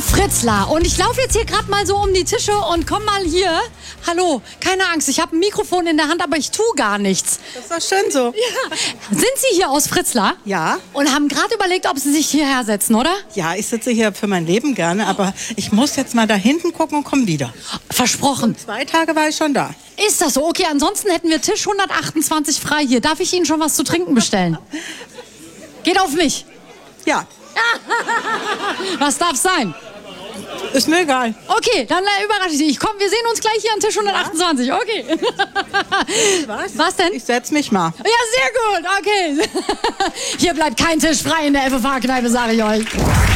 Fritzlar. Und ich laufe jetzt hier gerade mal so um die Tische und komm mal hier. Hallo, keine Angst, ich habe ein Mikrofon in der Hand, aber ich tue gar nichts. Das ist doch schön so. Ja. Sind Sie hier aus Fritzlar? Ja. Und haben gerade überlegt, ob Sie sich hierher setzen, oder? Ja, ich sitze hier für mein Leben gerne, aber ich muss jetzt mal da hinten gucken und komme wieder. Versprochen. 2 Tage war ich schon da. Ist das so? Okay, ansonsten hätten wir Tisch 128 frei hier. Darf ich Ihnen schon was zu trinken bestellen? Geht auf mich. Ja, Was darf sein? ist mir egal. Okay, dann überrasche ich Sie. Wir sehen uns gleich hier an Tisch 128. Okay. Was denn? Ich setze mich mal. Ja, sehr gut. Okay. Hier bleibt kein Tisch frei in der FFH-Kneipe, sage ich euch.